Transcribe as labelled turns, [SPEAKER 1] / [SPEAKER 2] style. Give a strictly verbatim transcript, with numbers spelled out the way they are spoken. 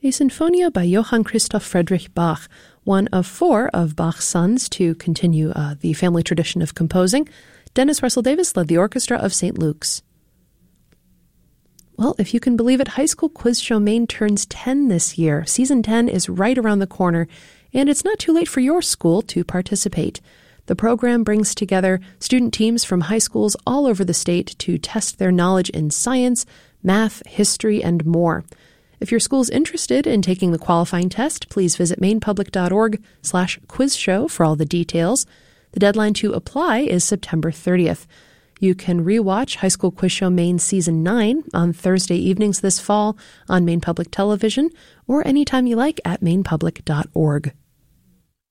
[SPEAKER 1] A Sinfonia by Johann Christoph Friedrich Bach, one of four of Bach's sons to continue uh, the family tradition of composing. Dennis Russell Davis led the orchestra of Saint Luke's. Well, if you can believe it, High School Quiz Show Maine turns ten this year. Season ten is right around the corner, and it's not too late for your school to participate. The program brings together student teams from high schools all over the state to test their knowledge in science, math, history, and more. If your school's interested in taking the qualifying test, please visit mainepublic.org slash quiz show for all the details. The deadline to apply is September thirtieth. You can rewatch High School Quiz Show Maine Season nine on Thursday evenings this fall on Maine Public Television or anytime you like at maine public dot org.